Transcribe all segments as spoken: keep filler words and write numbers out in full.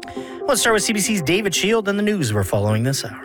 Let's start with C B C's David Shield and the news we're following this hour.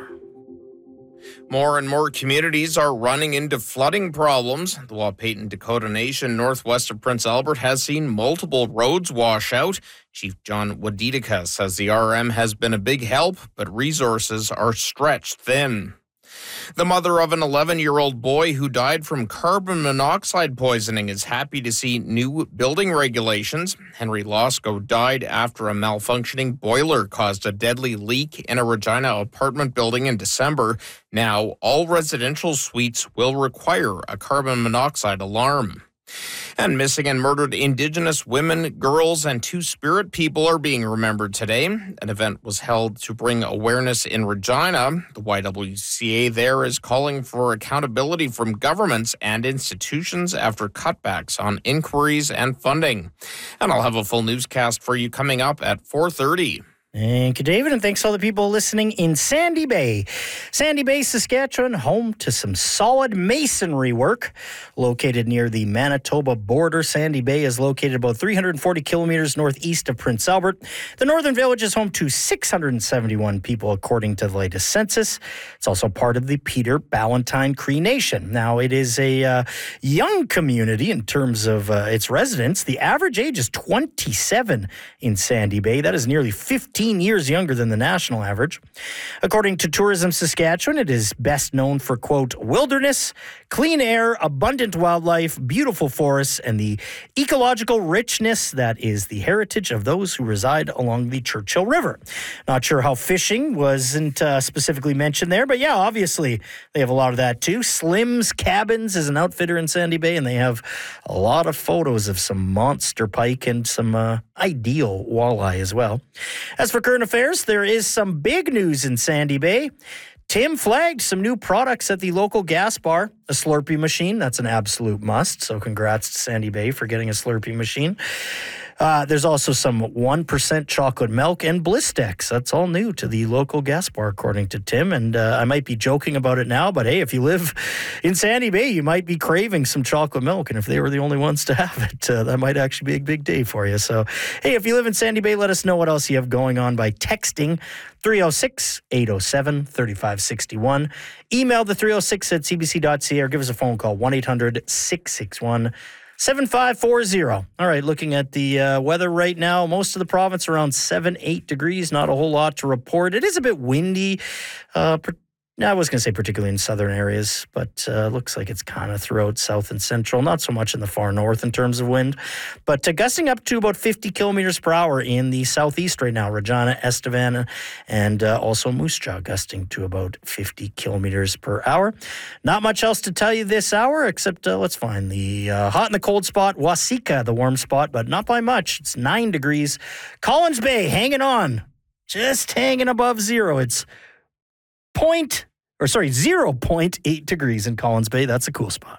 More and more communities are running into flooding problems. The Wahpeton Dakota Nation, northwest of Prince Albert, has seen multiple roads wash out. Chief John Wadidika says the R M has been a big help, but resources are stretched thin. The mother of an eleven-year-old boy who died from carbon monoxide poisoning is happy to see new building regulations. Henry Losco died after a malfunctioning boiler caused a deadly leak in a Regina apartment building in December. Now, all residential suites will require a carbon monoxide alarm. And missing and murdered Indigenous women, girls, and Two-Spirit people are being remembered today. An event was held to bring awareness in Regina. The Y W C A there is calling for accountability from governments and institutions after cutbacks on inquiries and funding. And I'll have a full newscast for you coming up at four thirty. Thank you, David, and thanks to all the people listening in Sandy Bay. Sandy Bay, Saskatchewan, home to some solid masonry work. Located near the Manitoba border, Sandy Bay is located about three hundred forty kilometers northeast of Prince Albert. The northern village is home to six hundred seventy-one people, according to the latest census. It's also part of the Peter Ballantine Cree Nation. Now, it is a uh, young community in terms of uh, its residents. The average age is twenty-seven in Sandy Bay. That is nearly fifteen years younger than the national average. According to Tourism Saskatchewan, it is best known for, quote, wilderness, clean air, abundant wildlife, beautiful forests, and the ecological richness that is the heritage of those who reside along the Churchill River. Not sure how fishing wasn't uh, specifically mentioned there, but yeah, obviously they have a lot of that too. Slim's Cabins is an outfitter in Sandy Bay, and they have a lot of photos of some monster pike and some uh, ideal walleye as well. As for current affairs, there is some big news in Sandy Bay. Tim flagged some new products at the local gas bar. A Slurpee machine, that's an absolute must. So congrats to Sandy Bay for getting a Slurpee machine. Uh, there's also some one percent chocolate milk and Blistex. That's all new to the local gas bar, according to Tim. And uh, I might be joking about it now, but hey, if you live in Sandy Bay, you might be craving some chocolate milk. And if they were the only ones to have it, uh, that might actually be a big day for you. So, hey, if you live in Sandy Bay, let us know what else you have going on by texting three oh six, eight oh seven, three five six one. Email the three oh six at c b c dot c a or give us a phone call, one eight hundred, six six one, seven five four zero. All right, looking at the uh, weather right now, most of the province around seven, eight degrees, not a whole lot to report. It is a bit windy, uh, I was going to say particularly in southern areas, but uh, looks like it's kind of throughout south and central, not so much in the far north in terms of wind, but uh, gusting up to about fifty kilometers per hour in the southeast right now, Regina, Estevan, and uh, also Moose Jaw gusting to about fifty kilometers per hour. Not much else to tell you this hour, except uh, let's find the uh, hot and the cold spot, Waseca, the warm spot, but not by much. It's nine degrees. Collins Bay, hanging on, just hanging above zero. It's point, or sorry, zero point eight degrees in Collins Bay. That's a cool spot.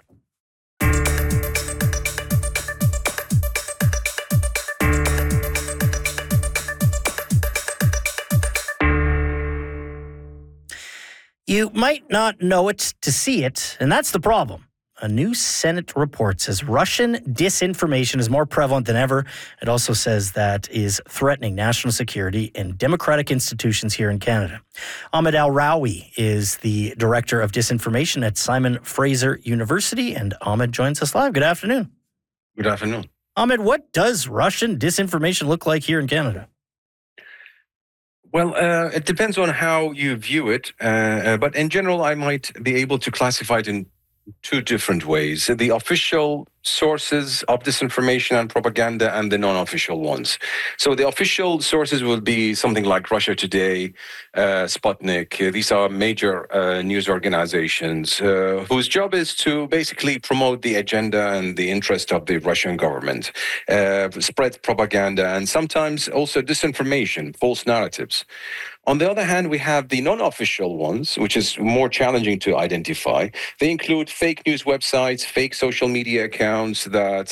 You might not know it to see it, and that's the problem. A new Senate report says Russian disinformation is more prevalent than ever. It also says that is threatening national security and democratic institutions here in Canada. Ahmed Al-Rawi is the director of disinformation at Simon Fraser University, and Ahmed joins us live. Good afternoon. Good afternoon. Ahmed, what does Russian disinformation look like here in Canada? Well, uh, it depends on how you view it, uh, uh, but in general, I might be able to classify it in two different ways. The official sources of disinformation and propaganda and the non-official ones. So the official sources will be something like Russia Today, uh, Sputnik. These are major uh, news organizations uh, whose job is to basically promote the agenda and the interest of the Russian government, uh, spread propaganda, and sometimes also disinformation, false narratives. On the other hand, we have the non-official ones, which is more challenging to identify. They include fake news websites, fake social media accounts that